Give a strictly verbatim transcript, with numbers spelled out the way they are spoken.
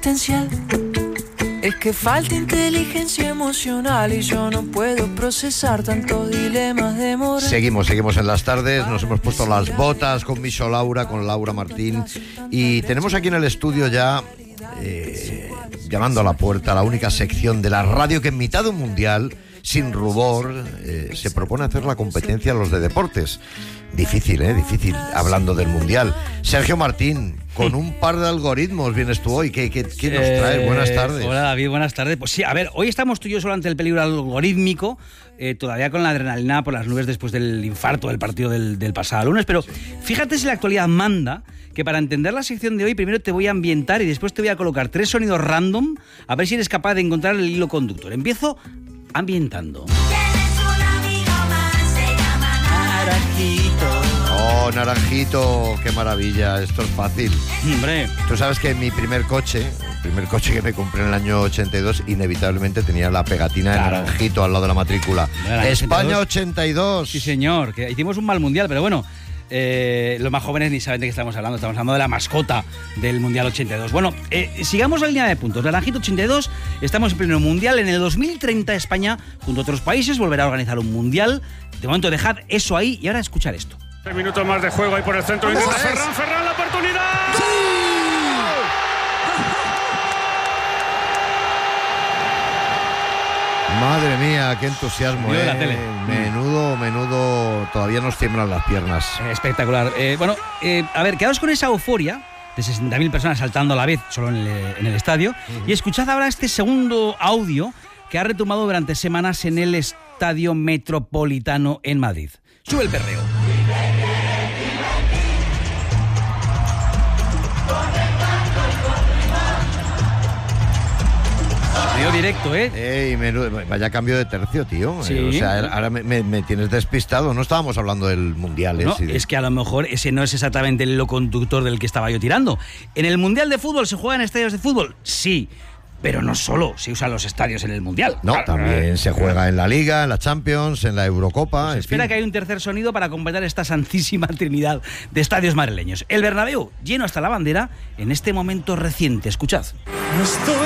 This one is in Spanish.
existencial. Es que falta inteligencia emocional y yo no puedo procesar tantos dilemas de moral. Seguimos, seguimos en las tardes, nos hemos puesto las botas con Miso Laura, con Laura Martín, y tenemos aquí en el estudio ya, eh, llamando a la puerta, la única sección de la radio que en mitad de un mundial, sin rubor, eh, se propone hacer la competencia a los de deportes. Difícil, ¿eh? Difícil, hablando del mundial. Sergio Martín, con un par de algoritmos vienes tú hoy. ¿Qué, qué, qué nos traes? Eh, buenas tardes. Hola, David, buenas tardes. Pues sí, a ver, hoy estamos tú y yo solo ante el peligro algorítmico, eh, todavía con la adrenalina por las nubes después del infarto del partido del, del pasado lunes, pero fíjate si la actualidad manda que para entender la sección de hoy primero te voy a ambientar y después te voy a colocar tres sonidos random a ver si eres capaz de encontrar el hilo conductor. Empiezo ambientando. Naranjito. Oh, Naranjito, qué maravilla, esto es fácil. Hombre. Tú sabes que mi primer coche, el primer coche que me compré en el año ochenta y dos, inevitablemente tenía la pegatina Claro. de Naranjito al lado de la matrícula. Bueno, España ochenta y dos. Sí, señor, que hicimos un mal mundial, pero bueno, eh, los más jóvenes ni saben de qué estamos hablando, estamos hablando de la mascota del Mundial ochenta y dos. Bueno, eh, sigamos la línea de puntos. Naranjito ochenta y dos, estamos en pleno mundial. En el dos mil treinta España, junto a otros países, volverá a organizar un mundial. De momento dejad eso ahí y ahora escuchar esto. Tres minutos más de juego ahí por el centro. Intenta Ferran, Ferran, la oportunidad. ¡Sí! Madre mía, qué entusiasmo, Vio eh. la tele. Menudo, menudo, todavía nos tiemblan las piernas. Eh, espectacular. Eh, bueno, eh, a ver, quedaos con esa euforia de sesenta mil personas saltando a la vez solo en el, en el estadio. Uh-huh. Y escuchad ahora este segundo audio que ha retumbado durante semanas en el Estadio Metropolitano en Madrid. Sube el perreo. Sonido directo, ¿eh? Ey, menudo, vaya cambio de tercio, tío. Sí. Eh, o sea, ahora me, me, me tienes despistado. No estábamos hablando del Mundial, ¿eh? No, Sí, de... es que a lo mejor ese no es exactamente el hilo conductor del que estaba yo tirando. ¿En el Mundial de Fútbol se juega en estadios de fútbol? Sí. Pero no solo se usan los estadios en el Mundial. No, también se juega en la Liga, en la Champions, en la Eurocopa. Pues en espera fin. que hay un tercer sonido para completar esta santísima trinidad de estadios madrileños. El Bernabéu, lleno hasta la bandera, en este momento reciente. Escuchad. No estoy